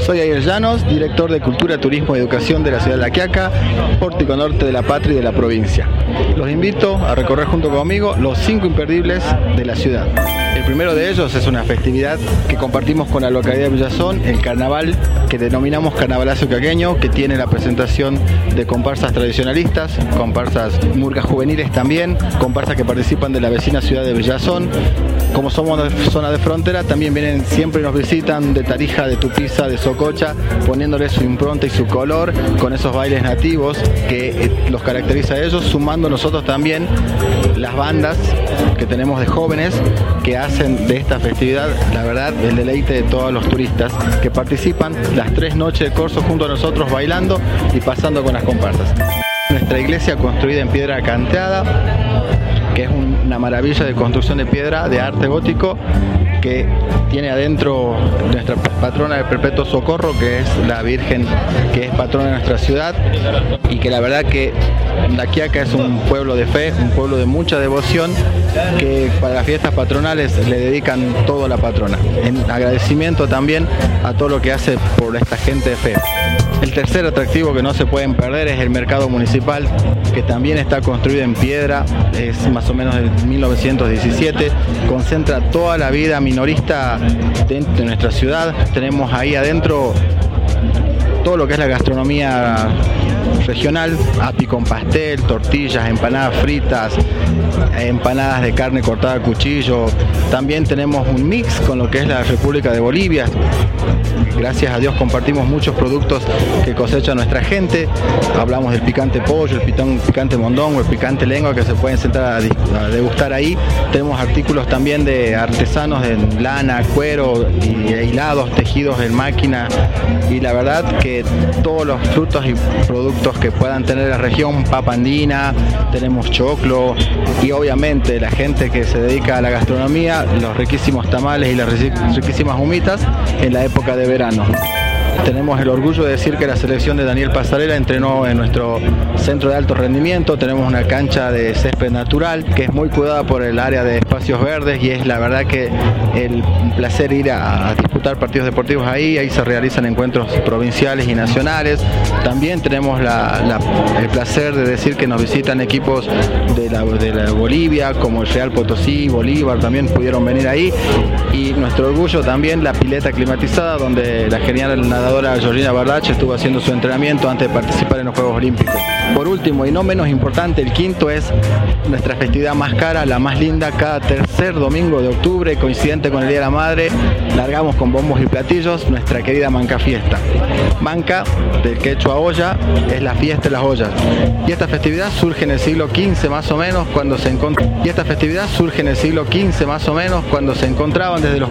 Soy Ayer Llanos, director de Cultura, Turismo y Educación de la ciudad de La Quiaca, pórtico norte de la patria y de la provincia. Los invito a recorrer junto conmigo los 5 imperdibles de la ciudad. El primero de ellos es una festividad que compartimos con la localidad de Villazón, el carnaval que denominamos Carnavalazo Quaqueño, que tiene la presentación de comparsas tradicionalistas, comparsas murgas juveniles también, comparsas que participan de la vecina ciudad de Villazón. Como somos de zona de frontera, también vienen, siempre nos visitan de Tarija, de Tupiza, de Sococha, poniéndole su impronta y su color con esos bailes nativos que los caracteriza a ellos, sumando nosotros también las bandas que tenemos de jóvenes que hacen de esta festividad, la verdad, el deleite de todos los turistas que participan las 3 noches de corso junto a nosotros bailando y pasando con las comparsas. Nuestra iglesia construida en piedra canteada, que es una maravilla de construcción de piedra de arte gótico, que tiene adentro nuestra patrona del Perpetuo Socorro, que es la Virgen que es patrona de nuestra ciudad, y que la verdad que La Quiaca es un pueblo de fe, un pueblo de mucha devoción, que para las fiestas patronales le dedican todo a la patrona, en agradecimiento también a todo lo que hace por esta gente de fe. El tercer atractivo que no se pueden perder es el mercado municipal, que también está construido en piedra, es más o menos de 1917, concentra toda la vida minorista dentro de nuestra ciudad. Tenemos ahí adentro todo lo que es la gastronomía regional, api con pastel, tortillas, empanadas fritas, empanadas de carne cortada a cuchillo. También tenemos un mix con lo que es la República de Bolivia. Gracias a Dios compartimos muchos productos que cosecha nuestra gente. Hablamos del picante pollo, el picante mondongo, el picante lengua, que se pueden sentar a degustar ahí. Tenemos artículos también de artesanos de lana, cuero y hilados, tejidos en máquina. Y la verdad que todos los frutos y productos que puedan tener la región, papa andina, tenemos choclo y obviamente la gente que se dedica a la gastronomía, los riquísimos tamales y las riquísimas humitas en la época de verano. Tenemos el orgullo de decir que la selección de Daniel Pasarela entrenó en nuestro centro de alto rendimiento. Tenemos una cancha de césped natural que es muy cuidada por el área de espacios verdes, y es la verdad que el placer ir a disputar partidos deportivos ahí. Ahí se realizan encuentros provinciales y nacionales. También tenemos el placer de decir que nos visitan equipos de la Bolivia, como el Real Potosí, Bolívar, también pudieron venir ahí. Y nuestro orgullo también la pileta climatizada, donde la genial nadadora Georgina Bardach estuvo haciendo su entrenamiento antes de participar en los Juegos Olímpicos. Por último y no menos importante, el quinto es nuestra festividad más cara, la más linda. Cada tercer domingo de octubre, coincidente con el Día de la Madre, largamos con bombos y platillos nuestra querida Manca Fiesta. Manca, del quechua olla, es la fiesta de las ollas. Y esta festividad surge en el siglo XV más o menos, cuando se encontraban desde los